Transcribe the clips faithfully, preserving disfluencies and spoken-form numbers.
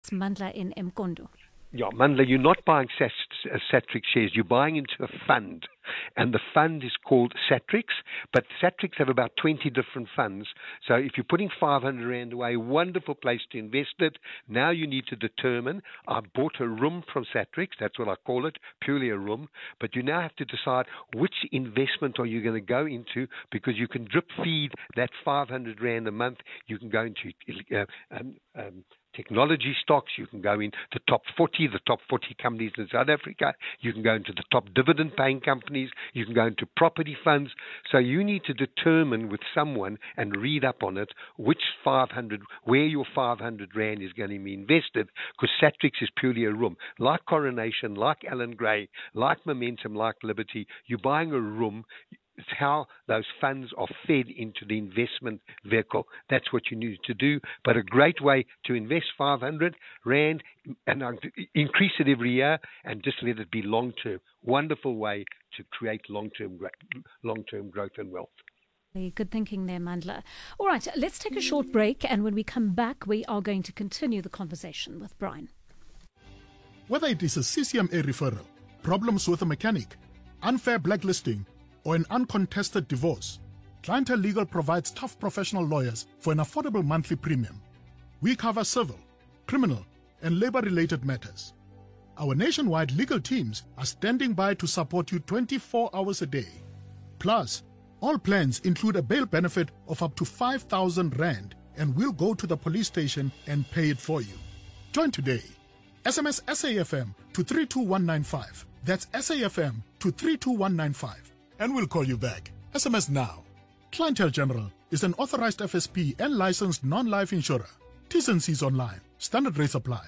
That's Mandla in Mkondo. Yeah, Mandla, you're not buying Satrix shares. You're buying into a fund, and the fund is called Satrix. But Satrix have about twenty different funds. So if you're putting five hundred rand away, wonderful place to invest it. Now you need to determine, I bought a room from Satrix. That's what I call it, purely a room. But you now have to decide which investment are you going to go into, because you can drip feed that five hundred rand a month. You can go into uh, um, um, technology stocks, you can go in the top forty, the top forty companies in South Africa, you can go into the top dividend paying companies, you can go into property funds. So you need to determine with someone and read up on it which five hundred, where your five hundred rand is going to be invested, because Satrix is purely a room. Like Coronation, like Alan Gray, like Momentum, like Liberty, you're buying a room. It's how those funds are fed into the investment vehicle. That's what you need to do. But a great way to invest five hundred rand and increase it every year and just let it be long-term. Wonderful way to create long-term, long-term growth and wealth. Good thinking there, Mandla. All right, let's take a short break. And when we come back, we are going to continue the conversation with Brian. Whether it is a C C M A referral, problems with a mechanic, unfair blacklisting, or an uncontested divorce, Clientele Legal provides tough professional lawyers for an affordable monthly premium. We cover civil, criminal, and labor-related matters. Our nationwide legal teams are standing by to support you twenty-four hours a day. Plus, all plans include a bail benefit of up to five thousand rand, and we'll go to the police station and pay it for you. Join today. S M S S A F M to three two one nine five. That's S A F M to three two one nine five. And we'll call you back. S M S now. Clientele General is an authorized F S P and licensed non-life insurer. T's and C's online. Standard rates apply.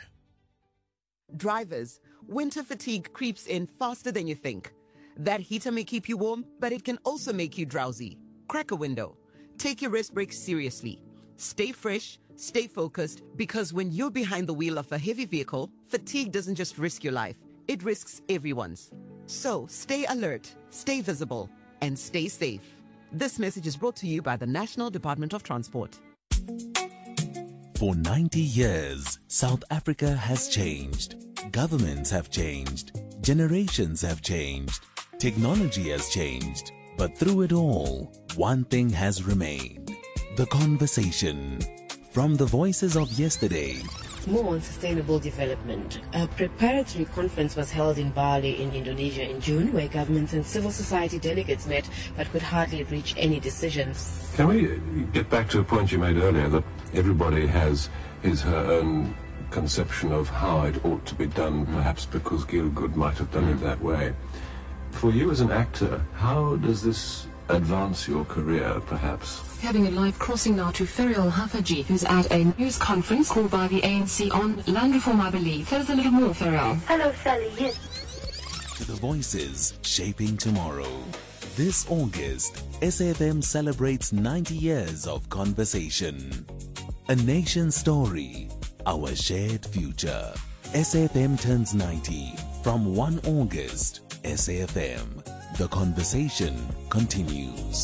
Drivers, winter fatigue creeps in faster than you think. That heater may keep you warm, but it can also make you drowsy. Crack a window. Take your rest break seriously. Stay fresh, stay focused, because when you're behind the wheel of a heavy vehicle, fatigue doesn't just risk your life, it risks everyone's. So stay alert, stay visible, and stay safe. This message is brought to you by the National Department of Transport. For ninety years, South Africa has changed. Governments have changed. Generations have changed. Technology has changed. But through it all, one thing has remained. The conversation. From the voices of yesterday. More on sustainable development. A preparatory conference was held in Bali in Indonesia in June, where governments and civil society delegates met but could hardly reach any decisions. Can we get back to a point you made earlier, that everybody has his, her own conception of how it ought to be done, perhaps because Gielgud might have done it that way. For you as an actor, how does this advance your career, perhaps? Having a live crossing now to Ferial Hafaji, who's at a news conference called by the A N C on land reform, I believe. Tell us a little more, Ferial. Hello, Sally. Yes. To the voices shaping tomorrow. This August, S A F M celebrates ninety years of conversation. A nation story, our shared future. S A F M turns ninety from the first of August. S A F M. The conversation continues.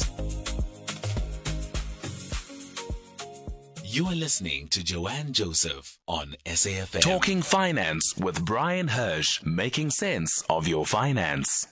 You are listening to Joanne Joseph on S A F M. Talking Finance with Brian Hirsch, making sense of your finance.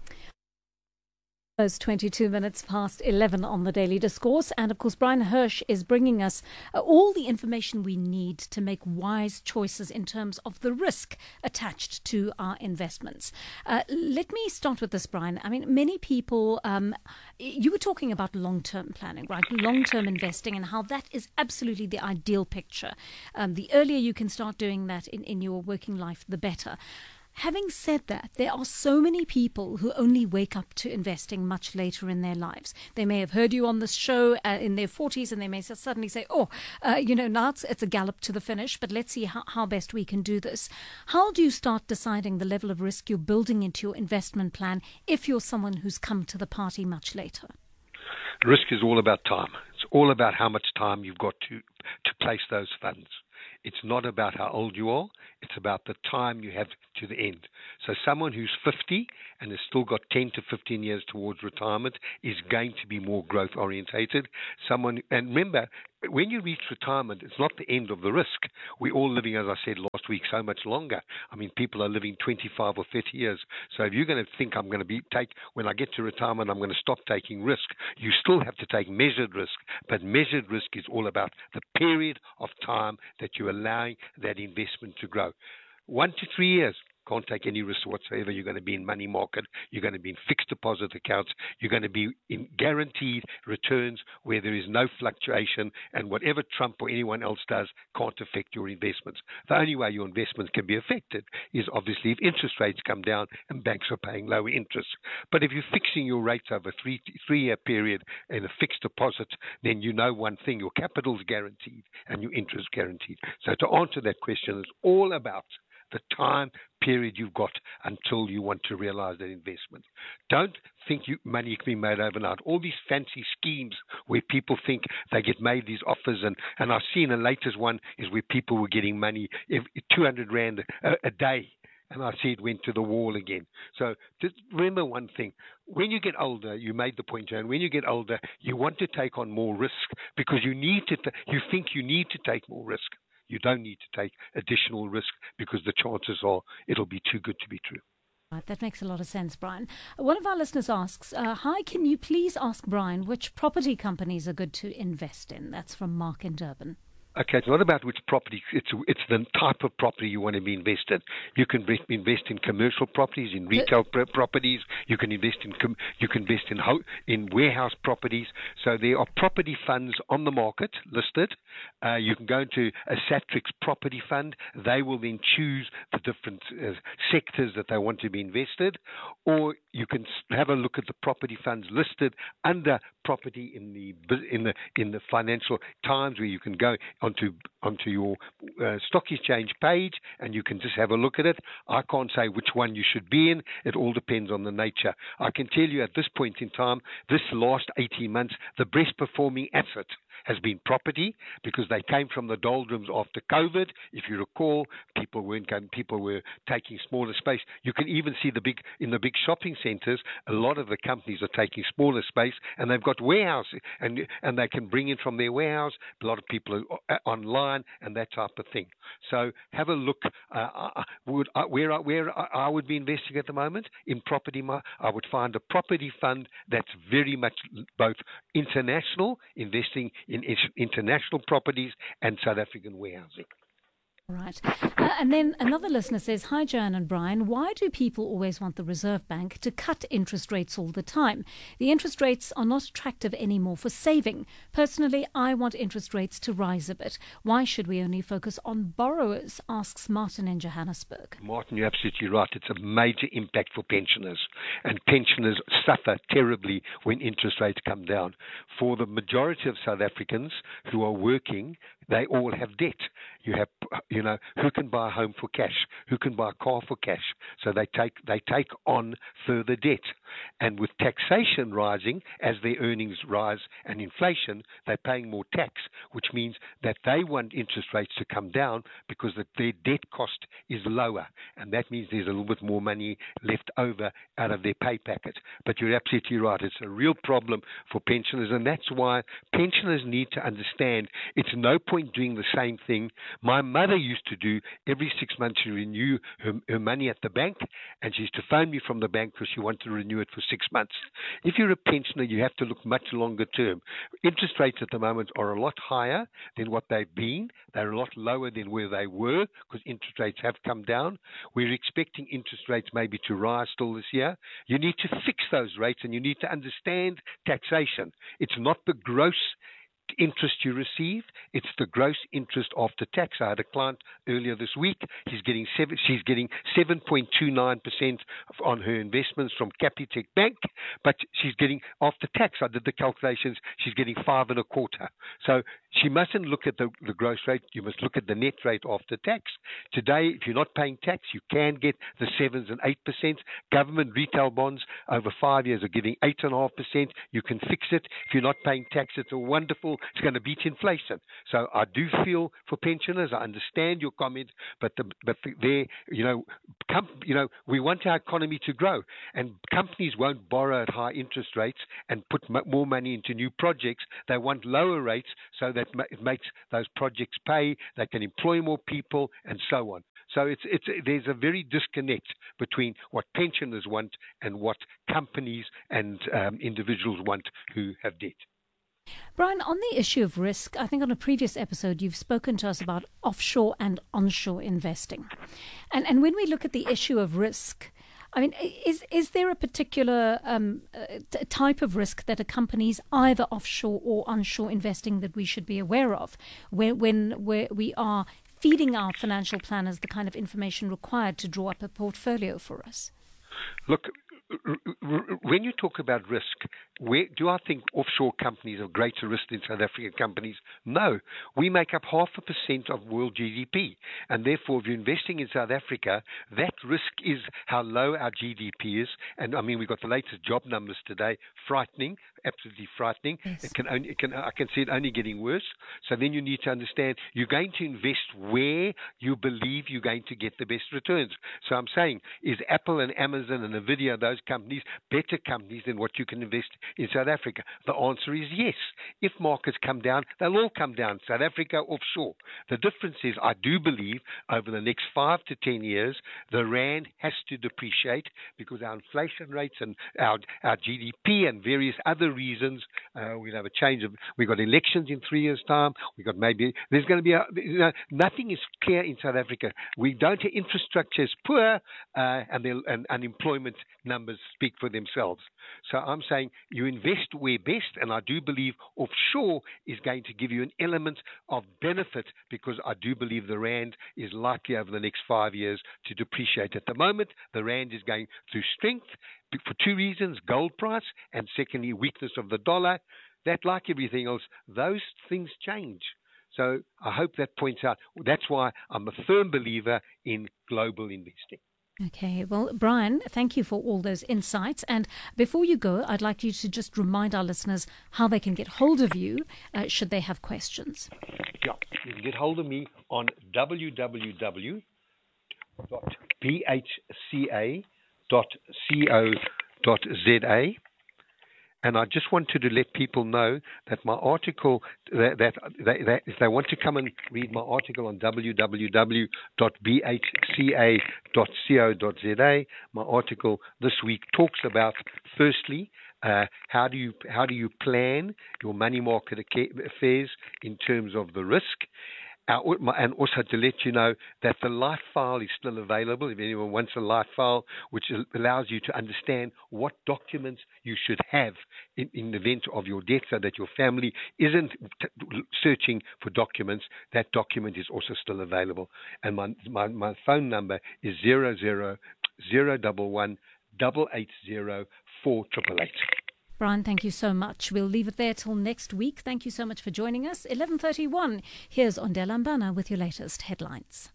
It's twenty-two minutes past eleven on the Daily Discourse. And of course, Brian Hirsch is bringing us uh, all the information we need to make wise choices in terms of the risk attached to our investments. Uh, let me start with this, Brian. I mean, many people, um, you were talking about long-term planning, right? Long-term investing, and how that is absolutely the ideal picture. Um, the earlier you can start doing that in, in your working life, the better. Having said that, there are so many people who only wake up to investing much later in their lives. They may have heard you on this show uh, in their forties, and they may suddenly say, oh, uh, you know, now it's, it's a gallop to the finish, but let's see how, how best we can do this. How do you start deciding the level of risk you're building into your investment plan if you're someone who's come to the party much later? Risk is all about time. It's all about how much time you've got to, to place those funds. It's not about how old you are. It's about the time you have to the end. So someone who's fifty and has still got ten to fifteen years towards retirement is going to be more growth orientated. Someone, and remember, when you reach retirement, it's not the end of the risk. We're all living, as I said last week, so much longer. I mean, people are living twenty-five or thirty years. So if you're going to think I'm going to be take when I get to retirement, I'm going to stop taking risk, you still have to take measured risk. But measured risk is all about the period of time that you're allowing that investment to grow. One to three years. Can't take any risk whatsoever. You're going to be in money market. You're going to be in fixed deposit accounts. You're going to be in guaranteed returns where there is no fluctuation, and whatever Trump or anyone else does can't affect your investments. The only way your investments can be affected is obviously if interest rates come down and banks are paying lower interest. But if you're fixing your rates over a three, three-year period in a fixed deposit, then you know one thing, your capital is guaranteed and your interest guaranteed. So to answer that question, it's all about the time period you've got until you want to realize that investment. Don't think you, money can be made overnight. All these fancy schemes where people think they get made these offers, and, and I've seen the latest one is where people were getting money, two hundred rand a, a day. And I see it went to the wall again. So just remember one thing. When you get older, you made the point, and when you get older, you want to take on more risk because you need to. T- you think you need to take more risk. You don't need to take additional risk because the chances are it'll be too good to be true. Right, that makes a lot of sense, Brian. One of our listeners asks, uh, hi, can you please ask Brian which property companies are good to invest in? That's from Mark in Durban. Okay, it's not about which property, it's it's the type of property you want to be invested. You can invest in commercial properties, in retail the, properties, you can invest in com, you can invest in ho, in warehouse properties. So there are property funds on the market listed. Uh, you can go into a Satrix property fund. They will then choose the different uh, sectors that they want to be invested, or you can have a look at the property funds listed under property in the in the in the Financial Times, where you can go onto onto your uh, stock exchange page and you can just have a look at it. I can't say which one you should be in. It all depends on the nature. I can tell you at this point in time, this last eighteen months, the best performing asset has been property because they came from the doldrums after COVID. If you recall, people weren't going, people were taking smaller space. You can even see the big in the big shopping centres. A lot of the companies are taking smaller space, and they've got warehouses, and and they can bring in from their warehouse. A lot of people are online and that type of thing. So have a look. Uh, I would uh, where I, where I would be investing at the moment in property. I would find a property fund that's very much both international, investing in international properties and South African warehousing. Right. Uh, and then another listener says, hi, Joanne and Brian, why do people always want the Reserve Bank to cut interest rates all the time? The interest rates are not attractive anymore for saving. Personally, I want interest rates to rise a bit. Why should we only focus on borrowers? Asks Martin in Johannesburg. Martin, you're absolutely right. It's a major impact for pensioners. And pensioners suffer terribly when interest rates come down. For the majority of South Africans who are working, they all have debt. You have, you know, who can buy a home for cash? Who can buy a car for cash? So they take they take on further debt. And with taxation rising as their earnings rise and inflation, they're paying more tax, which means that they want interest rates to come down because the, their debt cost is lower. And that means there's a little bit more money left over out of their pay packet. But you're absolutely right. It's a real problem for pensioners. And that's why pensioners need to understand it's no point doing the same thing. My mother used to do every six months she renew her, her money at the bank, and she used to phone me from the bank because she wanted to renew it for six months. If you're a pensioner, you have to look much longer term. Interest rates at the moment are a lot higher than what they've been. They're a lot lower than where they were because interest rates have come down. We're expecting interest rates maybe to rise still this year. You need to fix those rates, and you need to understand taxation. It's not the gross interest you receive, it's the gross interest after tax. I had a client earlier this week. He's getting seven, she's getting seven point two nine percent on her investments from Capitec Bank, but she's getting after tax. I did the calculations. She's getting five and a quarter. So she mustn't look at the, the gross rate. You must look at the net rate after tax. Today, if you're not paying tax, you can get the sevens and eight percent. Government retail bonds over five years are giving eight and a half percent. You can fix it. If you're not paying tax, it's a wonderful. It's going to beat inflation. So I do feel for pensioners. I understand your comment, but the, but the, there, you know, com, you know, we want our economy to grow, and companies won't borrow at high interest rates and put m- more money into new projects. They want lower rates so that that ma- it makes those projects pay. They can employ more people and so on. So it's it's there's a very disconnect between what pensioners want and what companies and um, individuals want who have debt. Brian, on the issue of risk, I think on a previous episode you've spoken to us about offshore and onshore investing. And and when we look at the issue of risk, I mean, is is there a particular um, uh, t- type of risk that a company's either offshore or onshore investing that we should be aware of when, when where we are feeding our financial planners the kind of information required to draw up a portfolio for us? Look, when you talk about risk, where, do I think offshore companies are greater risk than South African companies? No. We make up half a percent of world G D P. And therefore, if you're investing in South Africa, that risk is how low our G D P is. And I mean, we've got the latest job numbers today, frightening, absolutely frightening. Yes. It can only, it can, I can see it only getting worse. So then you need to understand you're going to invest where you believe you're going to get the best returns. So I'm saying, is Apple and Amazon and Nvidia, those companies, better companies than what you can invest in South Africa? The answer is yes. If markets come down, they'll all come down, South Africa, offshore. The difference is, I do believe over the next five to ten years, the rand has to depreciate because our inflation rates and our, our G D P and various other reasons, uh, we'll have a change of, we've got elections in three years' time, we've got maybe, there's going to be, a, you know, nothing is clear in South Africa. We don't, infrastructure is poor, uh, and, and unemployment numbers speak for themselves. So I'm saying you invest where best, and I do believe offshore is going to give you an element of benefit because I do believe the rand is likely over the next five years to depreciate. At the moment, the rand is going through strength for two reasons, gold price, and secondly, weakness of the dollar. That, like everything else, those things change. So I hope that points out. That's why I'm a firm believer in global investing. Okay, well, Brian, thank you for all those insights. And before you go, I'd like you to just remind our listeners how they can get hold of you uh, should they have questions. Yeah, you can get hold of me on w w w dot b h c a dot co dot z a. And I just wanted to let people know that my article, that, that, that, that if they want to come and read my article on w w w dot b h c a dot co dot z a, my article this week talks about, firstly, uh, how do you how do you plan your money market affairs in terms of the risk. Uh, and also to let you know that the life file is still available if anyone wants a life file, which allows you to understand what documents you should have in, in the event of your death so that your family isn't t- searching for documents. That document is also still available. And my, my, my phone number is zero zero zero one one eight eight zero four eight eight eight. Brian, thank you so much. We'll leave it there till next week. Thank you so much for joining us. eleven thirty-one, here's Ondela Mbana with your latest headlines.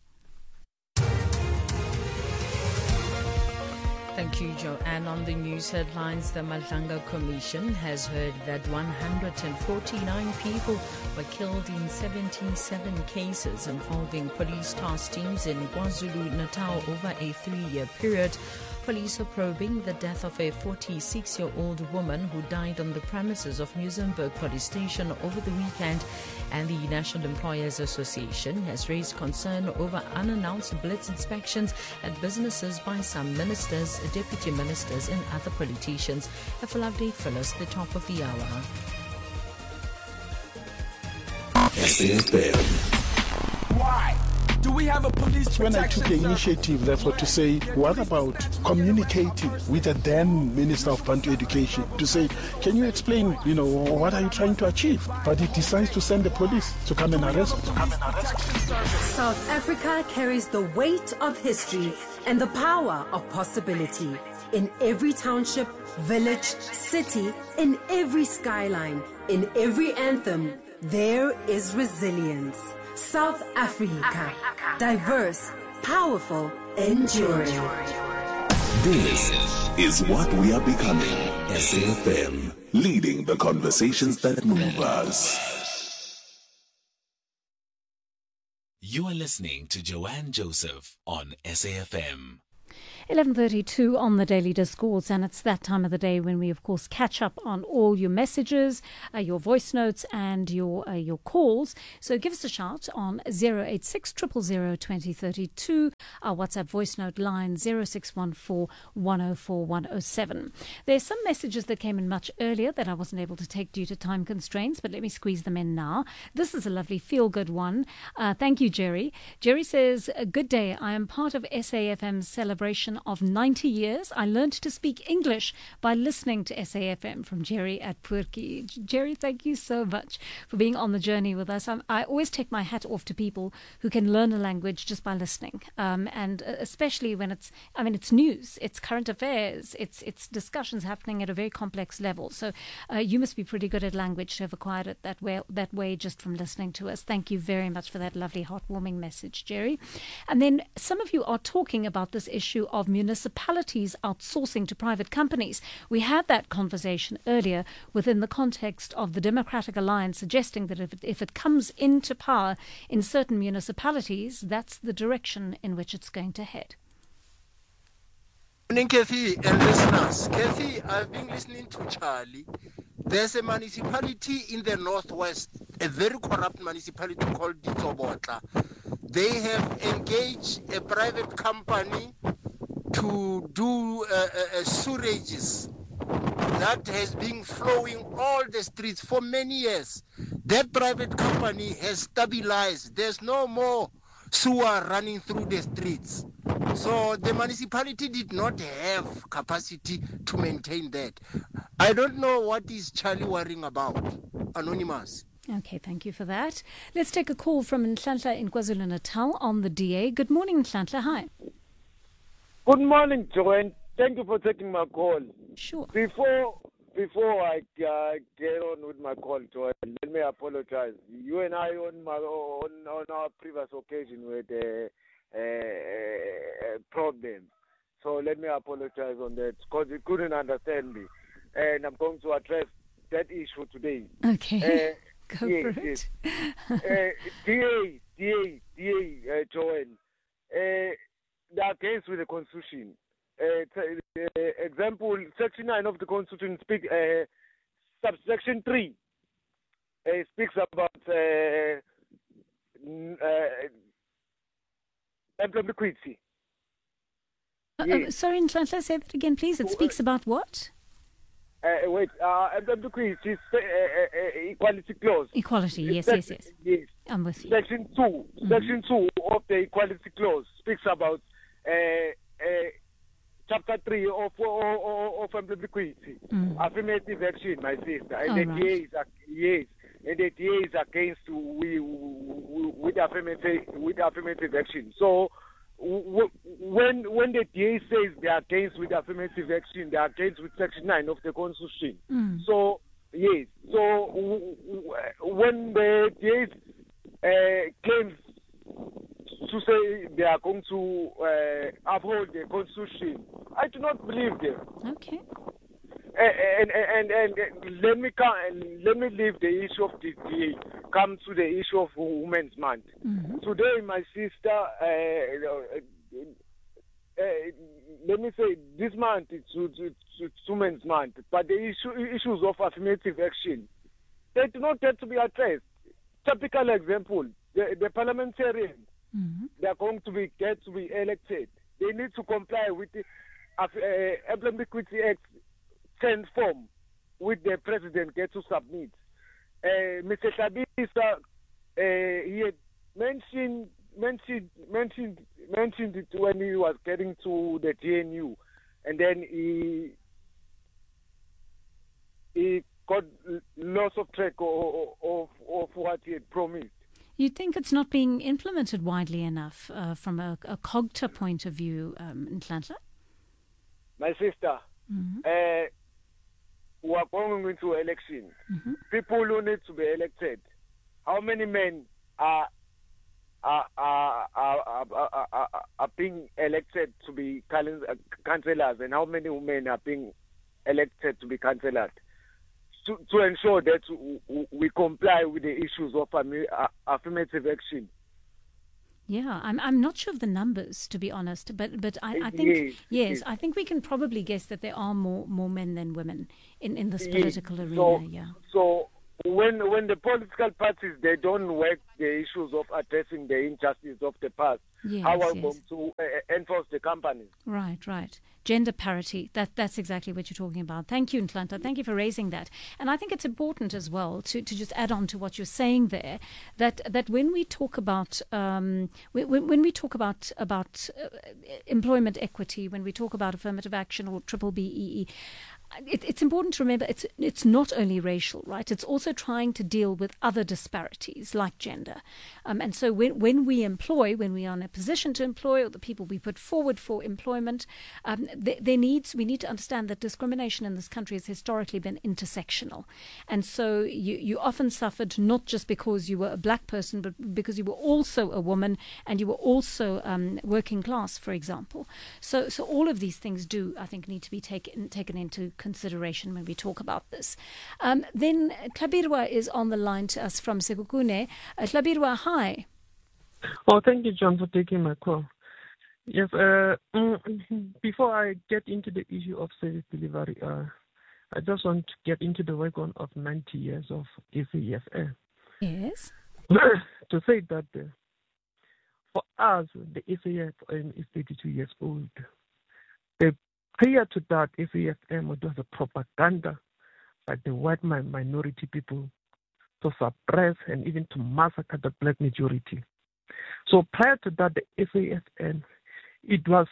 Thank you, Joanne. On the news headlines, the Madlanga Commission has heard that one hundred forty-nine people were killed in seventy-seven cases involving police task teams in KwaZulu-Natal over a three-year period. Police are probing the death of a forty-six-year-old woman who died on the premises of Muizenberg Police Station over the weekend, and the National Employers Association has raised concern over unannounced blitz inspections at businesses by some ministers, deputy ministers and other politicians. A full update follows the top of the hour. Why do we have a police When I took the initiative, therefore, to say, what about communicating with the then Minister of Bantu Education to say, can you explain, you know, what are you trying to achieve? But he decides to send the police to come and arrest me. South Africa carries the weight of history and the power of possibility. In every township, village, city, in every skyline, in every anthem, there is resilience. South Africa, diverse, powerful, enduring. This is what we are becoming. S A F M, leading the conversations that move us. You are listening to Joanne Joseph on S A F M. eleven thirty-two on the Daily Discourse, and it's that time of the day when we, of course, catch up on all your messages, uh, your voice notes, and your uh, your calls. So give us a shout on zero eight six, zero zero zero, two zero three two, our WhatsApp voice note line zero six one four, one zero four, one zero seven. There's some messages that came in much earlier that I wasn't able to take due to time constraints, but let me squeeze them in now. This is a lovely feel-good one. Uh, thank you, Jerry. Jerry says, "Good day. I am part of S A F M's celebration of ninety years. I learned to speak English by listening to S A F M," from Jerry at Purki. Jerry, thank you so much for being on the journey with us. I'm, I always take my hat off to people who can learn a language just by listening, um, and especially when it's, I mean, it's news, it's current affairs, it's it's discussions happening at a very complex level. So uh, you must be pretty good at language to have acquired it that way, that way just from listening to us. Thank you very much for that lovely heartwarming message, Jerry. And then some of you are talking about this issue of municipalities outsourcing to private companies. We had that conversation earlier within the context of the Democratic Alliance suggesting that if it, if it comes into power in certain municipalities, that's the direction in which it's going to head. Good morning, Kathy and listeners. Kathy, I've been listening to Charlie. There's a municipality in the northwest, a very corrupt municipality called Ditsobotla. They have engaged a private company to do uh, uh, sewages that has been flowing all the streets for many years. That private company has stabilized. There's no more sewer running through the streets. So the municipality did not have capacity to maintain that. I don't know what is Charlie worrying about. Anonymous. Okay, thank you for that. Let's take a call from Nhlanhla in KwaZulu-Natal on the D A. Good morning, Nhlanhla. Hi. Good morning, Joanne. Thank you for taking my call. Sure. Before before I uh, get on with my call, Joanne, let me apologize. You and I on my on, on our previous occasion with a, a, a problem. So let me apologize on that because you couldn't understand me. And I'm going to address that issue today. Okay. Uh, Go yes, for it. Yes. uh, D A, D A, D A, uh, Joanne, uh, they're against with the Constitution. Uh, t- uh, example, Section nine of the Constitution speak, uh, subsection three uh, speaks about uh, uh, employment equity. Uh, yes. uh, sorry, Nhlanhla, say that again, please. It speaks about what? Uh, wait, uh, employment equity is uh, uh, equality clause. Equality, yes, Sec- yes, yes. Yes. I'm with you. Section two, mm-hmm. Section two of the equality clause speaks about uh, uh, chapter three of of, of employment equity, mm. affirmative action, my sister, and All the right. D A is yes, and the D A is against we, we with affirmative with affirmative action. So w- when when the D A says they are against with affirmative action, they are against with Section nine of the Constitution. Mm. So yes, so w- w- when the D A uh, claims to say they are going to uh, uphold the Constitution, I do not believe them. Okay. And and, and, and let me come, let me leave the issue of the D A. Come to the issue of Women's Month. Mm-hmm. Today, my sister, uh, uh, uh, let me say this month it's, it's, it's Women's Month, but the issue, issues of affirmative action, they do not have to be addressed. Typical example: the, the parliamentarians. Mm-hmm. They are going to be get to be elected. They need to comply with the uh, Employment Equity Act ten form, which the president get to submit. Uh, Mister Tabisa, uh, he had mentioned mentioned mentioned mentioned it when he was getting to the G N U, and then he he got lots of track of, of, of what he had promised. You think it's not being implemented widely enough uh, from a, a COGTA point of view, um, Nhlanhla? My sister, mm-hmm. uh, we are going into election. Mm-hmm. People who need to be elected. How many men are are are are, are, are, are being elected to be councillors, and how many women are being elected to be councillors? To, to ensure that we comply with the issues of affirmative action. Yeah, I'm I'm not sure of the numbers, to be honest, but but I, I think Yes, yes, yes. I think we can probably guess that there are more more men than women in, in this Yes. political arena. So, yeah. so when when the political parties they don't work the issues of addressing the injustice of the past, Yes, how are yes. going to uh, enforce the companies? Right, right. Gender parity. That that's exactly what you're talking about. Thank you, Ntlanta. Thank you for raising that. And I think it's important as well to, to just add on to what you're saying there, that that when we talk about um, when, when we talk about about uh, employment equity, when we talk about affirmative action or triple B E E. It, it's important to remember it's it's not only racial, right? It's also trying to deal with other disparities like gender. Um, and so when, when we employ, when we are in a position to employ, or the people we put forward for employment, um, there, there needs we need to understand that discrimination in this country has historically been intersectional. And so you, you often suffered not just because you were a black person, but because you were also a woman and you were also um, working class, for example. So so all of these things do, I think, need to be taken taken into consideration when we talk about this. Um, then Tlabirwa is on the line to us from Sekhukhune. Uh, Tlabirwa, hi. Oh, thank you, John, for taking my call. Yes, uh, before I get into the issue of service delivery, uh, I just want to get into the record of ninety years of S A F M. Yes. To say that uh, for us, the S A F M is thirty-two years old. The Prior to that, S A F M was a propaganda by the white mi- minority people to suppress and even to massacre the black majority. So prior to that, the S A F M, it was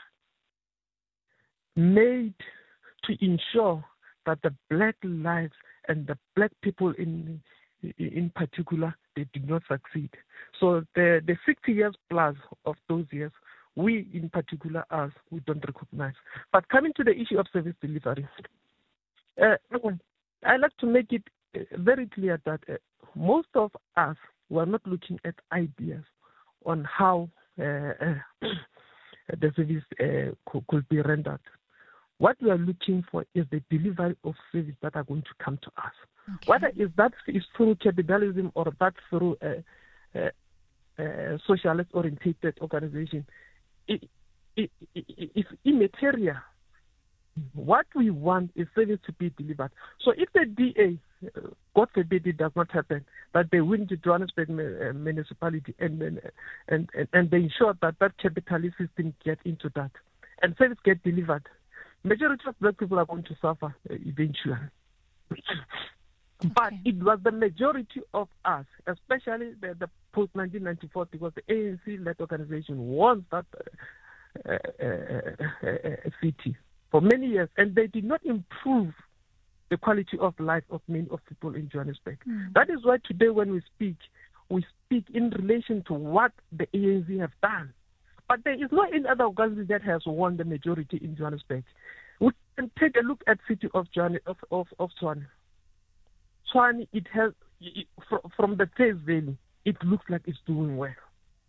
made to ensure that the black lives and the black people in in particular, they did not succeed. So the, the sixty years plus of those years, we, in particular, us, we don't recognize. But coming to the issue of service delivery, uh, I like to make it uh, very clear that uh, most of us were not looking at ideas on how uh, uh, the service uh, could, could be rendered. What we are looking for is the delivery of service that are going to come to us. Okay. Whether is that is through capitalism or that through a, a, a socialist-oriented organization, It, it, it, it's immaterial. What we want is service to be delivered. So if the D A, uh, God forbid it does not happen, that they win the Johannesburg uh, municipality and, and, and, and they ensure that that capitalist system get into that and service get delivered, majority of black people are going to suffer uh, eventually. Okay. But it was the majority of us, especially the, the post nineteen ninety-four, because the A N C-led organization wants that uh, uh, uh, uh, city for many years, and they did not improve the quality of life of many of people in Johannesburg. Mm. That is why today when we speak, we speak in relation to what the A N C have done. But there is no any other organization that has won the majority in Johannesburg. We can take a look at city of Johann- of, of, of Tshwane. Tshwane, it has, it, from the face value, it looks like it's doing well.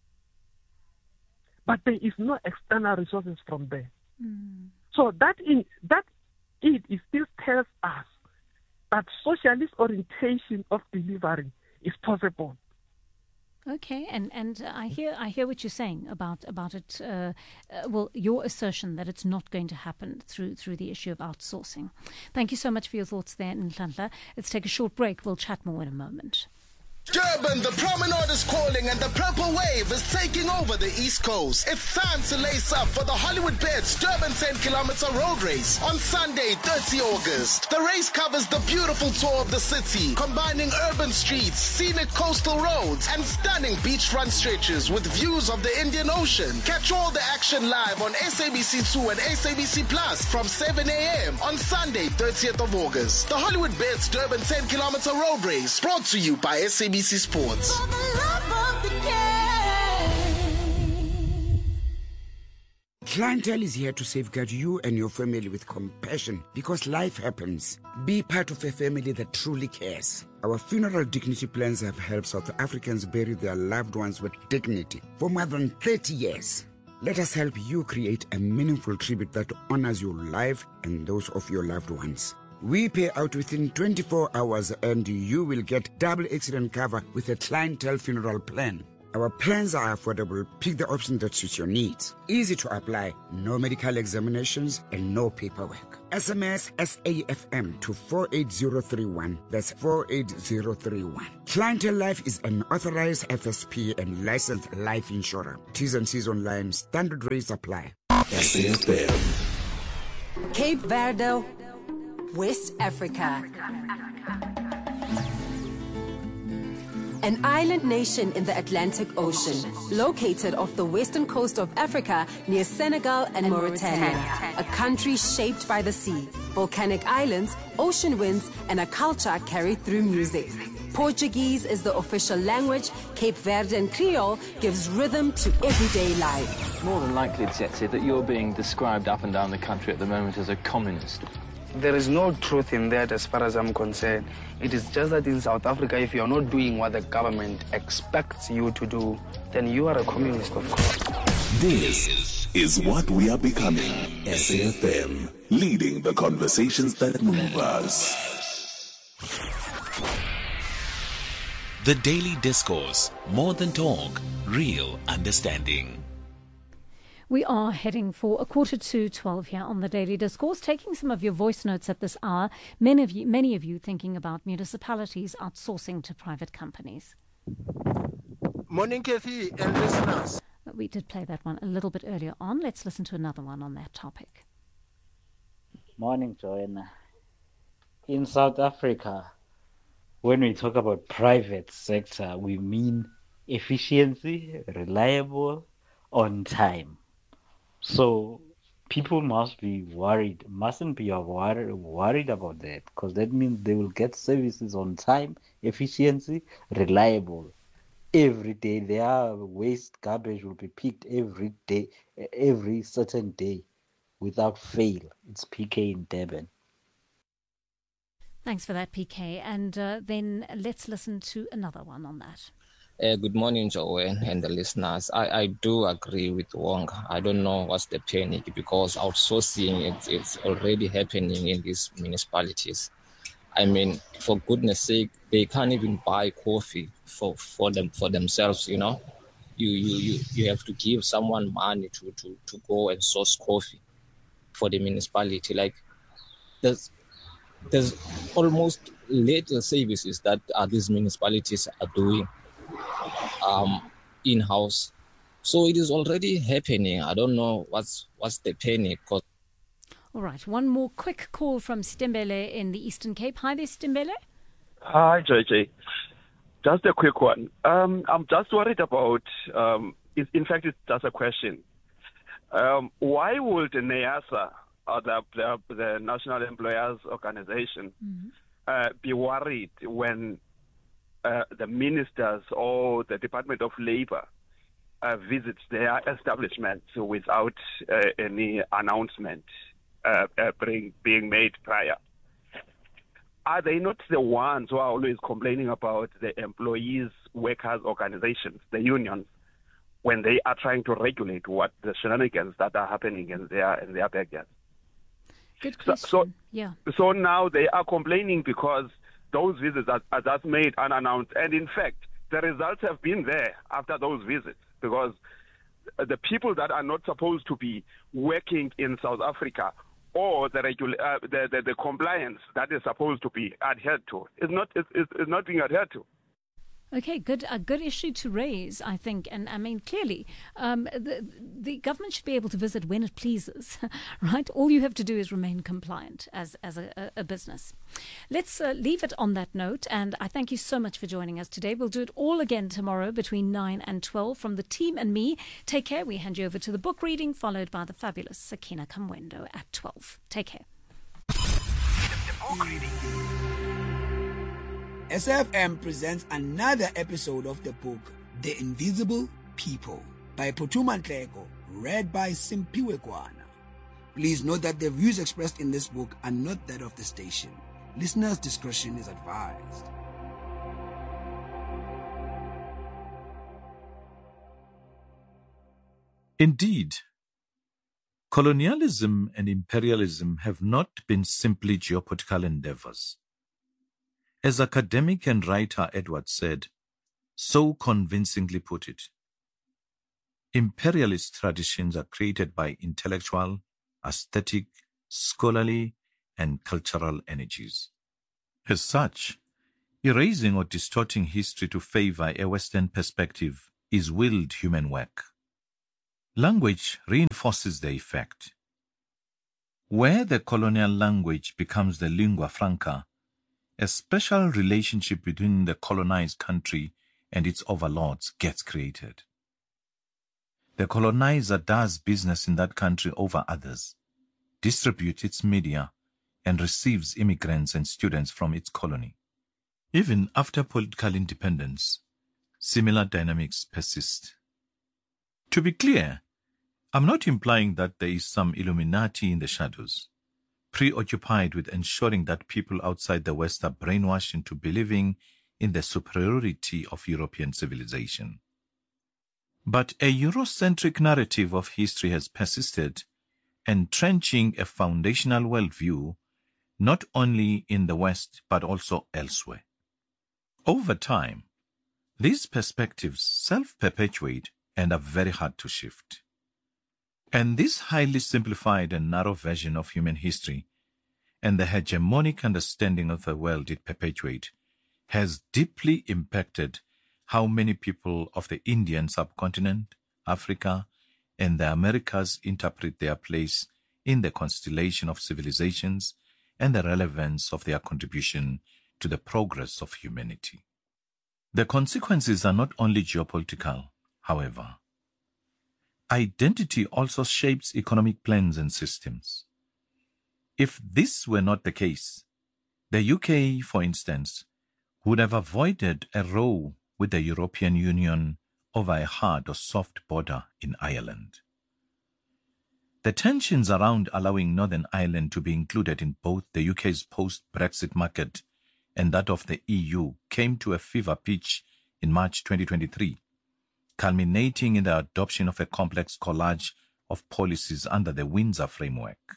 But there is no external resources from there. Mm. So that in, that it, it still tells us that socialist orientation of delivery is possible. Okay, and and uh, I hear I hear what you're saying about about it. Uh, uh, well, your assertion that it's not going to happen through through the issue of outsourcing. Thank you so much for your thoughts there, Nhlanhla. Let's take a short break. We'll chat more in a moment. Durban, the promenade is calling and the purple wave is taking over the East Coast. It's time to lace up for the Hollywood Bets Durban ten kilometer road race on Sunday, thirtieth of August. The race covers the beautiful tour of the city, combining urban streets, scenic coastal roads, and stunning beachfront stretches with views of the Indian Ocean. Catch all the action live on S A B C two and S A B C Plus from seven a.m. on Sunday, thirtieth of August. The Hollywood Bets Durban ten kilometer road race, brought to you by S A B C Sports. Clientele is here to safeguard you and your family with compassion because life happens. Be part of a family that truly cares. Our funeral dignity plans have helped South Africans bury their loved ones with dignity for more than thirty years. Let us help you create a meaningful tribute that honors your life and those of your loved ones. We pay out within twenty-four hours and you will get double accident cover with a clientele funeral plan. Our plans are affordable. Pick the option that suits your needs. Easy to apply, no medical examinations, and no paperwork. S M S S A F M to four eight zero three one. That's four eight zero three one. Clientele Life is an authorized F S P and licensed life insurer. T's and C's online. Standard rates apply. S A F M. Cape Verde, West Africa. An island nation in the Atlantic Ocean, located off the western coast of Africa near Senegal and, and Mauritania. Mauritania. A country shaped by the sea, volcanic islands, ocean winds, and a culture carried through music. Portuguese is the official language. Cape Verdean Creole gives rhythm to everyday life. More than likely, Tsetse, that you're being described up and down the country at the moment as a communist. There is no truth in that as far as I'm concerned. It is just that in South Africa, if you're not doing what the government expects you to do, then you are a communist, of course. This is what we are becoming. S A F M, leading the conversations that move us. The Daily Discourse, more than talk, real understanding. We are heading for a quarter to twelve here on the Daily Discourse, taking some of your voice notes at this hour. Many of you, many of you thinking about municipalities outsourcing to private companies. Morning, Kathy and listeners. We did play that one a little bit earlier on. Let's listen to another one on that topic. Morning, Joanna. In South Africa, when we talk about private sector, we mean efficiency, reliable, on time. So people must be worried, mustn't be worried, worried about that, because that means they will get services on time, efficiency, reliable. Every day, their waste garbage will be picked every day, every certain day, without fail. It's P K in Durban. Thanks for that, P K. And uh, then let's listen to another one on that. Uh, good morning, Joanne and the listeners. I, I do agree with Wong. I don't know what's the panic, because outsourcing it's, it's already happening in these municipalities. I mean, for goodness sake, they can't even buy coffee for, for them for themselves. You know, you you, you, you have to give someone money to, to, to go and source coffee for the municipality. Like there's there's almost little services that uh, these municipalities are doing um in-house, so it is already happening. I don't know what's what's the panic. Cause all right, one more quick call from Stembele in the Eastern Cape. Hi there, Stembele. Hi, J J. Just a quick one. Um, I'm just worried about. Um, it, in fact, it's just a question. Um, why would NEASA, or the, the the National Employers Organization, mm-hmm. uh, be worried when Uh, the ministers or the Department of Labor uh, visits their establishments without uh, any announcement uh, uh, being, being made prior? Are they not the ones who are always complaining about the employees, workers, organizations, the unions, when they are trying to regulate what the shenanigans that are happening in their in their backyards? Good question. So, so, yeah. So now they are complaining because those visits are, are just made unannounced. And in fact, the results have been there after those visits, because the people that are not supposed to be working in South Africa, or the, regula- uh, the, the the compliance that is supposed to be adhered to is not is, is, is not being adhered to. Okay, good. A good issue to raise, I think. And I mean, clearly, um, the, the government should be able to visit when it pleases, right? All you have to do is remain compliant as, as a, a business. Let's uh, leave it on that note. And I thank you so much for joining us today. We'll do it all again tomorrow between nine and twelve from the team and me. Take care. We hand you over to the book reading, followed by the fabulous Sakina Kamwendo at twelve. Take care. The book reading. S F M presents another episode of the book, The Invisible People, by Phuthuma Nhleko, read by Simpiwe Kwana. Please note that the views expressed in this book are not that of the station. Listeners' discretion is advised. Indeed, colonialism and imperialism have not been simply geopolitical endeavors. As academic and writer Edward said, so convincingly put it. Imperialist traditions are created by intellectual, aesthetic, scholarly, and cultural energies. As such, erasing or distorting history to favor a Western perspective is willed human work. Language reinforces the effect. Where the colonial language becomes the lingua franca, a special relationship between the colonized country and its overlords gets created. The colonizer does business in that country over others, distributes its media, and receives immigrants and students from its colony. Even after political independence, similar dynamics persist. To be clear, I'm not implying that there is some Illuminati in the shadows, preoccupied with ensuring that people outside the West are brainwashed into believing in the superiority of European civilization. But a Eurocentric narrative of history has persisted, entrenching a foundational worldview not only in the West but also elsewhere. Over time, these perspectives self-perpetuate and are very hard to shift. And this highly simplified and narrow version of human history and the hegemonic understanding of the world it perpetuates has deeply impacted how many people of the Indian subcontinent, Africa, and the Americas interpret their place in the constellation of civilizations and the relevance of their contribution to the progress of humanity. The consequences are not only geopolitical, however. Identity also shapes economic plans and systems. If this were not the case, the U K, for instance, would have avoided a row with the European Union over a hard or soft border in Ireland. The tensions around allowing Northern Ireland to be included in both the U K's post-Brexit market and that of the E U came to a fever pitch in March twenty twenty-three, culminating in the adoption of a complex collage of policies under the Windsor Framework.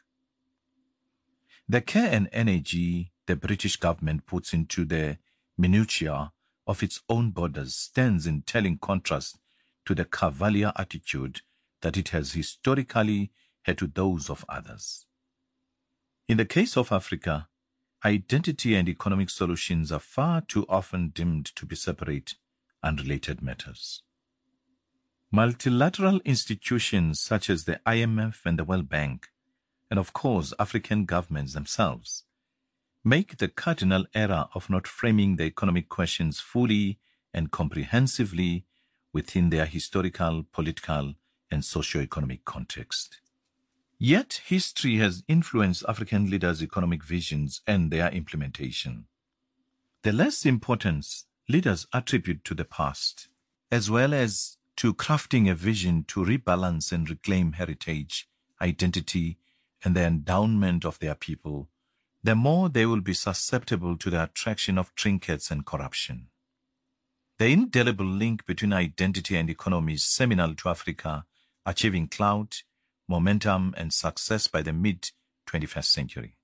The care and energy the British government puts into the minutiae of its own borders stands in telling contrast to the cavalier attitude that it has historically had to those of others. In the case of Africa, identity and economic solutions are far too often deemed to be separate, unrelated matters. Multilateral institutions such as the I M F and the World Bank, and of course African governments themselves, make the cardinal error of not framing the economic questions fully and comprehensively within their historical, political, and socio-economic context. Yet history has influenced African leaders' economic visions and their implementation. The less importance leaders attribute to the past, as well as to crafting a vision to rebalance and reclaim heritage, identity, and the endowment of their people, the more they will be susceptible to the attraction of trinkets and corruption. The indelible link between identity and economy is seminal to Africa achieving clout, momentum, and success by the mid-twenty-first century.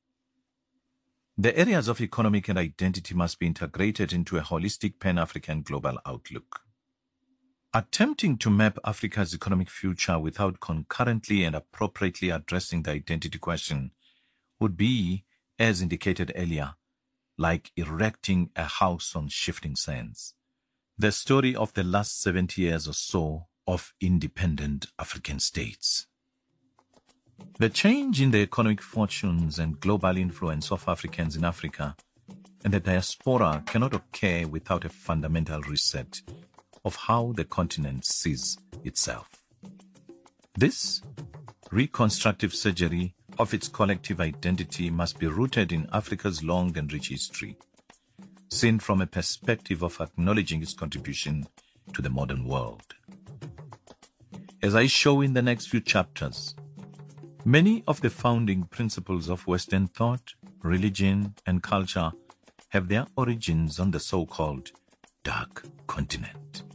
The areas of economic and identity must be integrated into a holistic Pan-African global outlook. Attempting to map Africa's economic future without concurrently and appropriately addressing the identity question would be, as indicated earlier, like erecting a house on shifting sands. The story of the last seventy years or so of independent African states. The change in the economic fortunes and global influence of Africans in Africa and the diaspora cannot occur without a fundamental reset of how the continent sees itself. This reconstructive surgery of its collective identity must be rooted in Africa's long and rich history, seen from a perspective of acknowledging its contribution to the modern world. As I show in the next few chapters, many of the founding principles of Western thought, religion, and culture have their origins on the so-called Dark Continent.